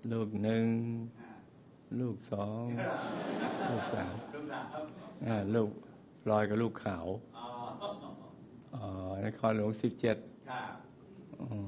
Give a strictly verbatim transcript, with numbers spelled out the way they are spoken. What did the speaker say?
ลูกหนึ่งลูกสองลูกสามอ่าลูกลอยกับลูกขาวอ๋อนครหลวงสิบเจ็ด